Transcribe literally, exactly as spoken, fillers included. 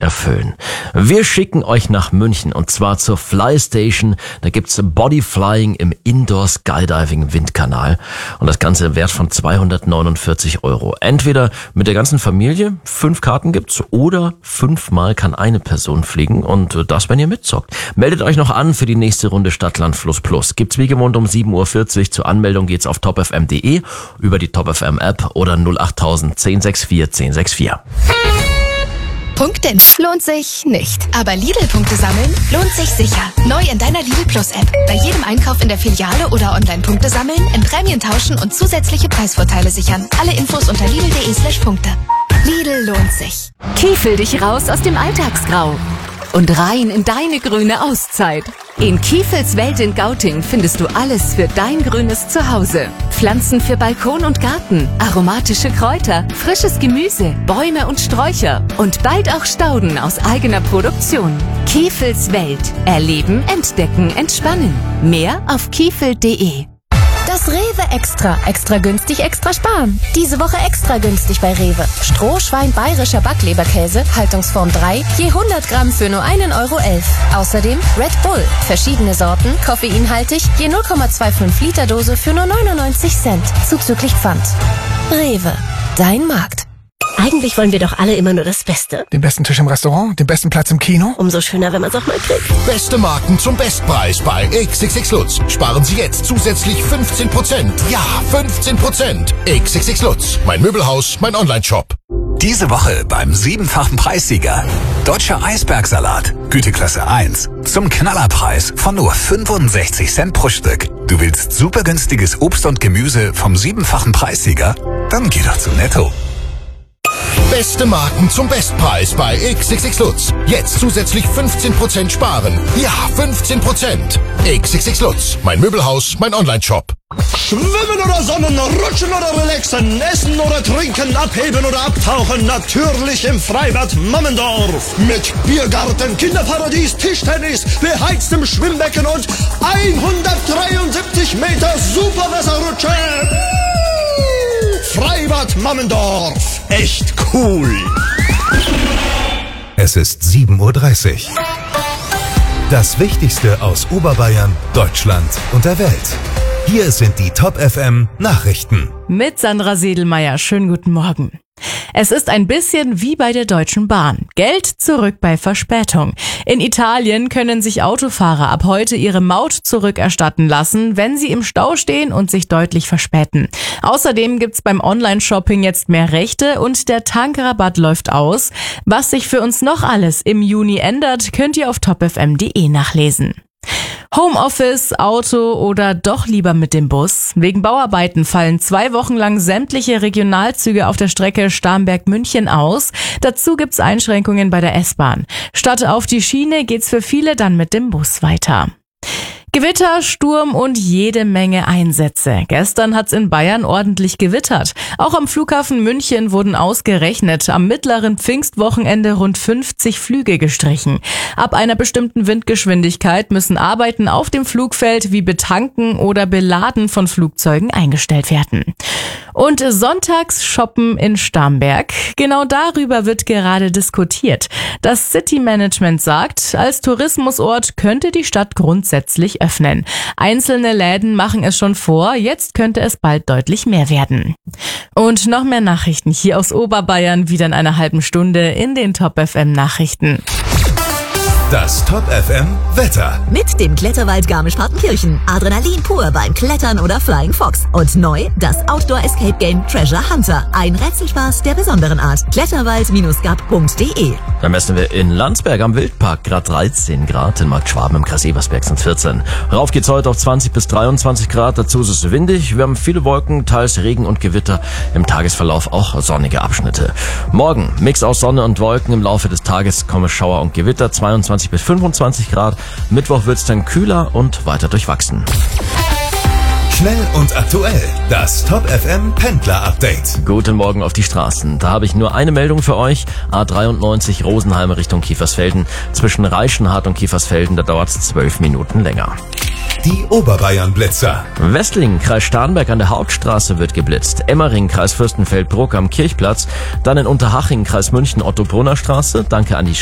erfüllen. Wir schicken euch nach München und zwar zur Fly Station. Da gibt's Bodyflying im Indoor Skydiving Windkanal und das Ganze Wert von zweihundertneunundvierzig Euro. Entweder mit der ganzen Familie, fünf Karten gibt's, oder fünfmal kann eine Person fliegen und das, wenn ihr mitzockt. Meldet euch noch an für die nächste Runde Stadtland Fluss Plus. Gibt's wie gewohnt um sieben Uhr vierzig. Zur Anmeldung geht's auf top f m punkt de, über die Top F M App oder null acht tausend zehn sechs vier zehn sechs vier. Punkten lohnt sich nicht. Aber Lidl-Punkte sammeln lohnt sich sicher. Neu in deiner Lidl Plus App. Bei jedem Einkauf in der Filiale oder online Punkte sammeln, in Prämien tauschen und zusätzliche Preisvorteile sichern. Alle Infos unter lidl punkt de slash Punkte. Lidl lohnt sich. Kiefel dich raus aus dem Alltagsgrau und rein in deine grüne Auszeit. In Kiefels Welt in Gauting findest du alles für dein grünes Zuhause. Pflanzen für Balkon und Garten, aromatische Kräuter, frisches Gemüse, Bäume und Sträucher und bald auch Stauden aus eigener Produktion. Kiefels Welt. Erleben, entdecken, entspannen. Mehr auf kiefel punkt de. Das Rewe Extra. Extra günstig, extra sparen. Diese Woche extra günstig bei Rewe. Strohschwein bayerischer Backleberkäse, Haltungsform drei, je hundert Gramm für nur einen Euro elf. Außerdem Red Bull. Verschiedene Sorten, koffeinhaltig, je null Komma fünfundzwanzig Liter Dose für nur neunundneunzig Cent. Zuzüglich Pfand. Rewe. Dein Markt. Eigentlich wollen wir doch alle immer nur das Beste. Den besten Tisch im Restaurant, den besten Platz im Kino. Umso schöner, wenn man es auch mal kriegt. Beste Marken zum Bestpreis bei X X X Lutz. Sparen Sie jetzt zusätzlich fünfzehn Prozent. Ja, fünfzehn Prozent. X X X Lutz. Mein Möbelhaus, mein Online-Shop. Diese Woche beim siebenfachen Preissieger. Deutscher Eisbergsalat. Güteklasse eins. Zum Knallerpreis von nur fünfundsechzig Cent pro Stück. Du willst super günstiges Obst und Gemüse vom siebenfachen Preissieger? Dann geh doch zu Netto. Beste Marken zum Bestpreis bei X X X Lutz. Jetzt zusätzlich fünfzehn Prozent sparen. Ja, fünfzehn Prozent. X X X Lutz. Mein Möbelhaus, mein Online-Shop. Schwimmen oder sonnen, rutschen oder relaxen, essen oder trinken, abheben oder abtauchen. Natürlich im Freibad Mammendorf. Mit Biergarten, Kinderparadies, Tischtennis, beheiztem Schwimmbecken und hundertdreiundsiebzig Meter Superwasserrutsche. Freibad Mammendorf. Echt cool. Es ist sieben Uhr dreißig. Das Wichtigste aus Oberbayern, Deutschland und der Welt. Hier sind die Top F M Nachrichten. Mit Sandra Sedelmeier. Schönen guten Morgen. Es ist ein bisschen wie bei der Deutschen Bahn. Geld zurück bei Verspätung. In Italien können sich Autofahrer ab heute ihre Maut zurückerstatten lassen, wenn sie im Stau stehen und sich deutlich verspäten. Außerdem gibt's beim Online-Shopping jetzt mehr Rechte und der Tankrabatt läuft aus. Was sich für uns noch alles im Juni ändert, könnt ihr auf top f m punkt de nachlesen. Homeoffice, Auto oder doch lieber mit dem Bus? Wegen Bauarbeiten fallen zwei Wochen lang sämtliche Regionalzüge auf der Strecke Starnberg-München aus. Dazu gibt's Einschränkungen bei der S-Bahn. Statt auf die Schiene geht's für viele dann mit dem Bus weiter. Gewitter, Sturm und jede Menge Einsätze. Gestern hat's in Bayern ordentlich gewittert. Auch am Flughafen München wurden ausgerechnet am mittleren Pfingstwochenende rund fünfzig Flüge gestrichen. Ab einer bestimmten Windgeschwindigkeit müssen Arbeiten auf dem Flugfeld wie Betanken oder Beladen von Flugzeugen eingestellt werden. Und sonntags shoppen in Starnberg. Genau darüber wird gerade diskutiert. Das City Management sagt, als Tourismusort könnte die Stadt grundsätzlich öffnen. Einzelne Läden machen es schon vor, jetzt könnte es bald deutlich mehr werden. Und noch mehr Nachrichten hier aus Oberbayern wieder in einer halben Stunde in den Top F M Nachrichten. Das Top F M Wetter. Mit dem Kletterwald Garmisch-Partenkirchen. Adrenalin pur beim Klettern oder Flying Fox. Und neu das Outdoor Escape Game Treasure Hunter. Ein Rätselspaß der besonderen Art. Kletterwald Gap punkt de. Dann messen wir in Landsberg am Wildpark Grad dreizehn Grad, in Markt Schwaben im Kreis Ebersberg sind vierzehn. Rauf geht's heute auf zwanzig bis dreiundzwanzig Grad, dazu ist es windig. Wir haben viele Wolken, teils Regen und Gewitter. Im Tagesverlauf auch sonnige Abschnitte. Morgen Mix aus Sonne und Wolken, im Laufe des Tages kommen Schauer und Gewitter, zweiundzwanzig bis fünfundzwanzig Grad. Mittwoch wird's dann kühler und weiter durchwachsen. Schnell und aktuell. Das Top F M Pendler Update. Guten Morgen auf die Straßen. Da habe ich nur eine Meldung für euch. A dreiundneunzig Rosenheim Richtung Kiefersfelden. Zwischen Reichenhard und Kiefersfelden, da dauert's zwölf Minuten länger. Die Oberbayern-Blitzer. Westlingen, Kreis Starnberg an der Hauptstraße wird geblitzt. Emmering, Kreis Fürstenfeldbruck am Kirchplatz. Dann in Unterhaching, Kreis München, Otto-Brunner Straße. Danke an die